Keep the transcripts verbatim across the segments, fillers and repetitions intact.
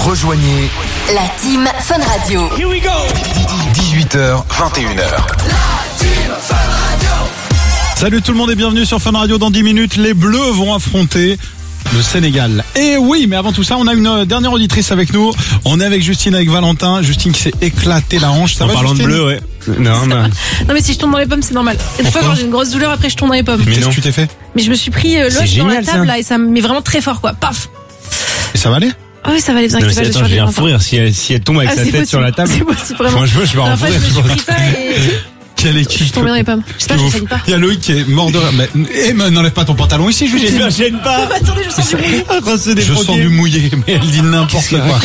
Rejoignez la team Fun Radio. Here we go. dix-huit heures, vingt et une heures. La team Fun Radio. Salut tout le monde et bienvenue sur Fun Radio. Dans dix minutes, les Bleus vont affronter le Sénégal. Et oui, mais avant tout ça, on a une dernière auditrice avec nous. On est avec Justine, avec Valentin. Justine qui s'est éclaté la hanche. Ça en va, parlant Justine de bleu, ouais. Non, mais... non mais si je tombe dans les pommes, c'est normal. Et des fois quand j'ai une grosse douleur, après je tombe dans les pommes. Mais qu'est-ce non. que tu t'es fait? Mais je me suis pris euh, l'os dans la table là et ça me met vraiment très fort quoi. Paf. Et ça va aller? Oh oui, ça va aller, vous Non, mais inquiétez pas, attends, je j'ai un fou rire si elle, si elle tombe avec Ah, sa c'est tête possible. sur la table. C'est possible vraiment. Franchement, je vais en En fait, rire. je me suis pris ça et Quelle je équipe? suis tombée dans les pommes. J'espère que je ne pas. Il y a Loïc qui est mort de rire. Mais, eh, mais n'enlève pas ton pantalon ici, Justine. Je gêne pas. Non, mais attendez, je sens du bruit. Je sens du mouillé, mais elle dit n'importe quoi.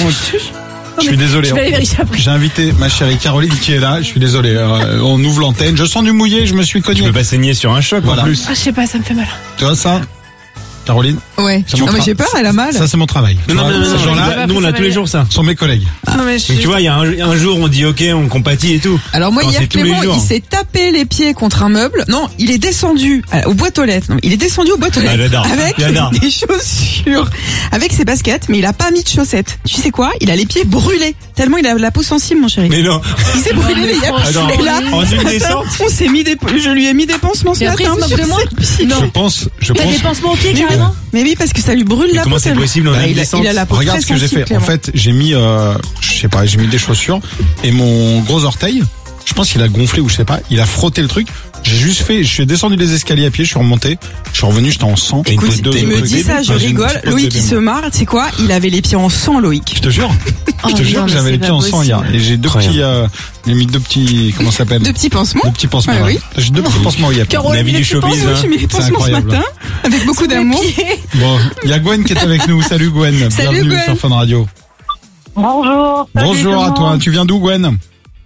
Je suis désolé. Je vais aller vérifier après. J'ai invité ma chérie Caroline qui est là. Je suis désolé. Euh, on ouvre l'antenne. Je sens du mouillé. Je me suis Tu cogné. peux pas saigner sur un choc Voilà. en plus. Ah, je sais pas, ça me fait mal. Tu vois ça, Caroline? Ouais. C'est mon Non mais tra- j'ai peur, elle a mal. Ça c'est mon travail. Tu Non, vois, non, non, ces non, gens-là non, nous on a tous les jours ça. sont mes collègues. Non mais je Donc tu vois, il y a un, un jour on dit ok, on compatit et tout. Alors moi Quand hier c'est tous les Clément jours. il s'est tapé les pieds contre un meuble. Non, il est descendu à- aux boîtes aux lettres. Non, il est descendu aux boîtes aux Ah, lettres j'adore, avec j'adore. des chaussures, avec ses baskets, mais il a pas mis de chaussettes. Tu sais quoi? Il a les pieds brûlés tellement il a la peau sensible, mon chéri. Mais non. Il s'est brûlé mais les gars. Attends, Et là, en une ce matin, descente. on s'est mis des, je lui ai mis des pansements ce Mais après, matin. il se moque sur de moi ses pieds. Je pense, je T'as pense. des pansements au pied Mais oui. carrément. Mais oui, parce que ça lui brûle Mais la peau. comment c'est tellement- possible en Bah, une il, a, descente il a la peau Regarde très ce que j'ai sensible, fait. En Clément. fait, j'ai mis, euh, je sais pas, j'ai mis des chaussures et mon gros orteil. Je pense qu'il a gonflé ou je sais pas. Il a frotté le truc. J'ai juste fait, je suis descendu les escaliers à pied, je suis remonté, je suis revenu, j'étais en sang. Écoute, Une pote de- il me de- dit ça, je J'ai une rigole. petite pote Loïc, de il se bébé. marre. Tu sais quoi? Il avait les pieds en sang, Loïc. Je te jure. Oh, Je te jure non, que mais j'avais c'est les pieds pas en sang hier. possible. Et j'ai deux Incroyable. petits, euh, j'ai mis deux petits, comment ça s'appelle? Deux petits pansements. Deux petits pansements. Ouais, ouais. oui. J'ai deux petits pansements hier. Caroline, La vie il du est plus showbiz, pensé. hein. J'ai mis les C'est pansements ce incroyable. matin avec beaucoup d'amour. Bon, il y a Gwen qui est avec nous. Salut Gwen. Salut, Bienvenue Gwen. sur Fun Radio. Bonjour. salut tout Bonjour le à toi. monde. Tu viens d'où Gwen?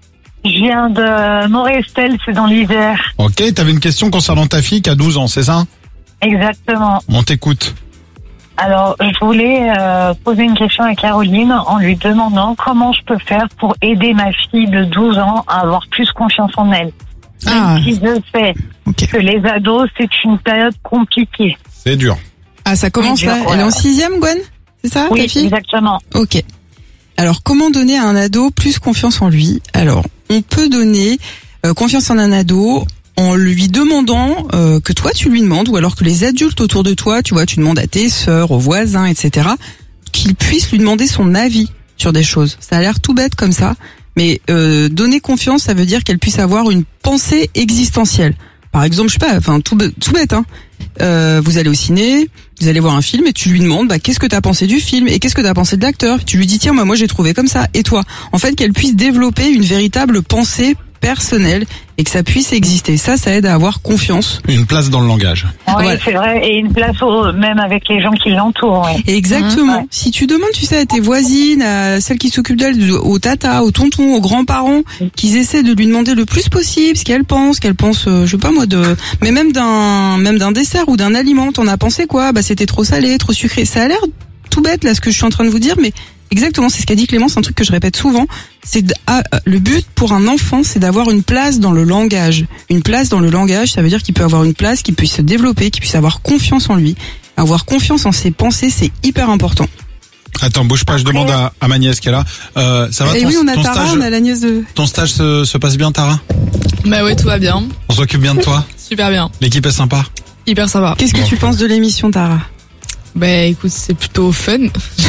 Je viens de Morestel, c'est dans l'Isère. Ok, t'avais une question concernant ta fille qui a douze ans, c'est ça? Exactement. On t'écoute. Alors, je voulais euh, poser une question à Caroline en lui demandant comment je peux faire pour aider ma fille de douze ans à avoir plus confiance en elle. Ah. Même si je sais Ok. que les ados, c'est une période compliquée. C'est dur. Ah, ça commence Oui, là. dur, Elle est en ouais. sixième, Gwen? C'est ça, Oui, ta fille? exactement. Ok. Alors, comment donner à un ado plus confiance en lui? Alors, on peut donner euh, confiance en un ado en lui demandant euh, que toi tu lui demandes, ou alors que les adultes autour de toi, tu vois, tu demandes à tes sœurs, aux voisins, et cetera, qu'ils puissent lui demander son avis sur des choses. Ça a l'air tout bête comme ça, mais euh, donner confiance, ça veut dire qu'elle puisse avoir une pensée existentielle. Par exemple, je sais pas, enfin tout, be- tout bête, hein. Euh, vous allez au ciné, vous allez voir un film et tu lui demandes bah, qu'est-ce que t'as pensé du film et qu'est-ce que t'as pensé de l'acteur. Tu lui dis tiens, bah, moi j'ai trouvé comme ça. Et toi, en fait, qu'elle puisse développer une véritable pensée personnelle et que ça puisse exister. Ça, ça aide à avoir confiance. Une place dans le langage. Oui, Voilà. c'est vrai. Et une place au, même avec les gens qui l'entourent. Ouais. Et exactement. Ouais. Si tu demandes, tu sais, à tes voisines, à celles qui s'occupent d'elle, aux tatas, aux tontons, aux grands-parents, qu'ils essaient de lui demander le plus possible ce qu'elle pense, qu'elle pense, euh, je sais pas moi, de, mais même d'un, même d'un dessert ou d'un aliment. T'en as pensé quoi? Bah, c'était trop salé, trop sucré. Ça a l'air tout bête, là, ce que je suis en train de vous dire, mais exactement, c'est ce qu'a dit Clément, c'est un truc que je répète souvent. C'est d- ah, euh, le but pour un enfant, c'est d'avoir une place dans le langage. Une place dans le langage, ça veut dire qu'il peut avoir une place, qu'il puisse se développer, qu'il puisse avoir confiance en lui. Avoir confiance en ses pensées, c'est hyper important. Attends, bouge pas, je demande à, à ma nièce qui est là. Euh, ça va Et ton, oui, on a ton Tara, stage, on a la nièce de... ton stage se, se passe bien, Tara? Bah ouais, tout va bien. On s'occupe bien de toi? Super bien. L'équipe est sympa? Hyper sympa. Qu'est-ce que Bon. tu penses de l'émission, Tara? Bah écoute, c'est plutôt fun.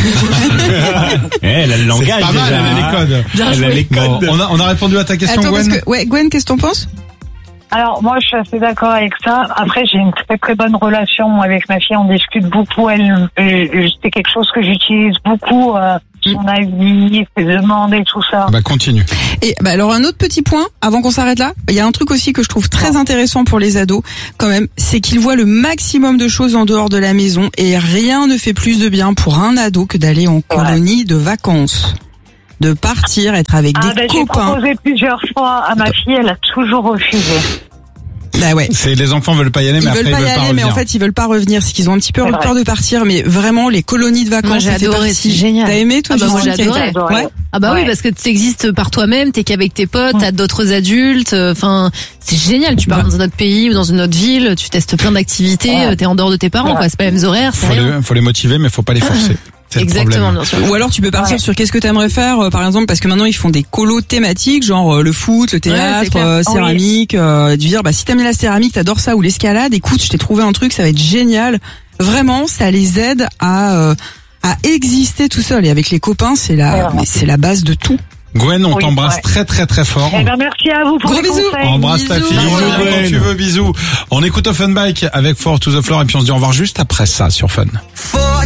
Eh, elle a le langage C'est pas mal, déjà. elle a les codes. Elle a les Bon, codes. on, a, on a répondu à ta question, Attends, Gwen? parce que... Ouais, Gwen, qu'est-ce que t'en penses? Alors moi je suis assez d'accord avec ça. Après j'ai une très très bonne relation avec ma fille, on discute beaucoup. Elle, euh, c'est quelque chose que j'utilise beaucoup. Euh, son avis, ses demandes et tout ça. Bah, continue. Et bah alors un autre petit point, avant qu'on s'arrête là, il y a un truc aussi que je trouve très intéressant pour les ados, quand même, c'est qu'ils voient le maximum de choses en dehors de la maison et rien ne fait plus de bien pour un ado que d'aller en colonie de vacances. De partir, être avec Ah des ben j'ai copains. proposé plusieurs fois à ma fille, elle a toujours refusé. Bah ouais. C'est les enfants veulent pas y aller, Ils mais après veulent pas ils y veulent pas aller, mais revenir. en fait ils veulent pas revenir. C'est qu'ils ont un petit peu C'est peur vrai. de partir, mais vraiment les colonies de vacances, Moi, j'ai ça fait adoré, partie. c'est génial. T'as aimé toi? Ah bah, moi, Justine, j'ai qui a été- adoré. Ouais. Ah bah Ouais. oui, parce que tu existes par toi-même, t'es qu'avec tes potes, t'as d'autres adultes, enfin c'est génial, tu pars Bah. dans un autre pays ou dans une autre ville, tu testes plein d'activités, Ouais. t'es en dehors de tes parents, Ouais. quoi, c'est pas les mêmes horaires, c'est Faut rien. les, faut les motiver, mais faut pas les forcer. C'est le Exactement, problème. bien sûr. Ou alors tu peux partir Ouais. sur qu'est-ce que t'aimerais faire, euh, par exemple, parce que maintenant ils font des colos thématiques, genre euh, le foot, le c'est théâtre, clair. euh, Oui. céramique, euh, de dire bah si t'aimes la céramique, t'adores ça, ou l'escalade, écoute, je t'ai trouvé un truc, ça va être génial. Vraiment, ça les aide à euh, à exister tout seul. Et avec les copains, c'est la Ouais. mais c'est la base de tout. Gwen, on Oui, t'embrasse ouais. très très très fort. Eh ben, merci à vous pour Gros les bisous. conseils. Embrasse ta Bisous. fille, Bisous, reviens quand Gwen. tu veux, bisous. On écoute Offenbach avec Four to the Floor et puis on se dit au revoir juste après ça sur Fun.